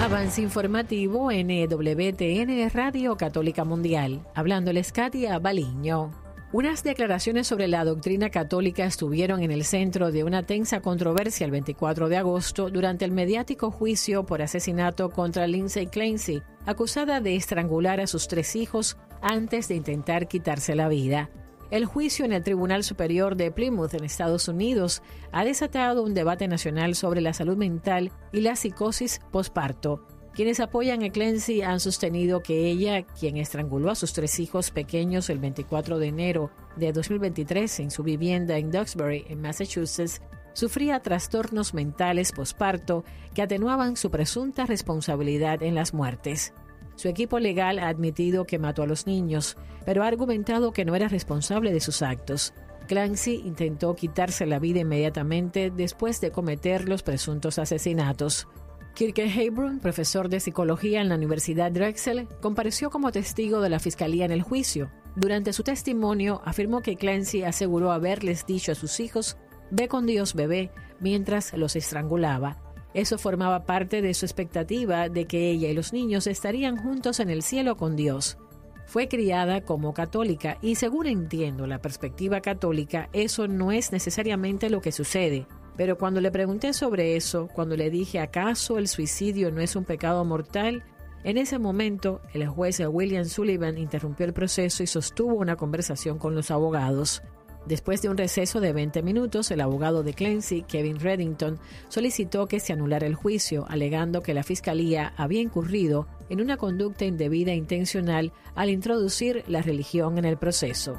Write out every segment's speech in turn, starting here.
Avance informativo en EWTN Radio Católica Mundial. Hablándoles Katia Baliño. Unas declaraciones sobre la doctrina católica estuvieron en el centro de una tensa controversia el 24 de agosto durante el mediático juicio por asesinato contra Lindsay Clancy, acusada de estrangular a sus 3 hijos antes de intentar quitarse la vida. El juicio en el Tribunal Superior de Plymouth en Estados Unidos ha desatado un debate nacional sobre la salud mental y la psicosis posparto. Quienes apoyan a Clancy han sostenido que ella, quien estranguló a sus 3 hijos pequeños el 24 de enero de 2023 en su vivienda en Duxbury, en Massachusetts, sufría trastornos mentales posparto que atenuaban su presunta responsabilidad en las muertes. Su equipo legal ha admitido que mató a los niños, pero ha argumentado que no era responsable de sus actos. Clancy intentó quitarse la vida inmediatamente después de cometer los presuntos asesinatos. Kirke Hebron, profesor de psicología en la Universidad Drexel, compareció como testigo de la fiscalía en el juicio. Durante su testimonio, afirmó que Clancy aseguró haberles dicho a sus hijos: «Ve con Dios, bebé», mientras los estrangulaba. Eso formaba parte de su expectativa de que ella y los niños estarían juntos en el cielo con Dios. Fue criada como católica y, según entiendo la perspectiva católica, eso no es necesariamente lo que sucede. Pero cuando le pregunté sobre eso, cuando le dije ¿acaso el suicidio no es un pecado mortal?, en ese momento el juez William Sullivan interrumpió el proceso y sostuvo una conversación con los abogados. Después de un receso de 20 minutos, el abogado de Clancy, Kevin Reddington, solicitó que se anulara el juicio, alegando que la fiscalía había incurrido en una conducta indebida e intencional al introducir la religión en el proceso.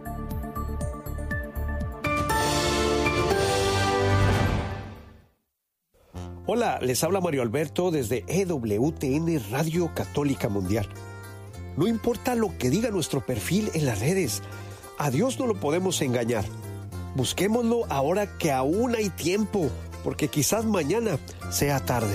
Hola, les habla Mario Alberto desde EWTN Radio Católica Mundial. No importa lo que diga nuestro perfil en las redes, a Dios no lo podemos engañar. Busquémoslo ahora que aún hay tiempo, porque quizás mañana sea tarde.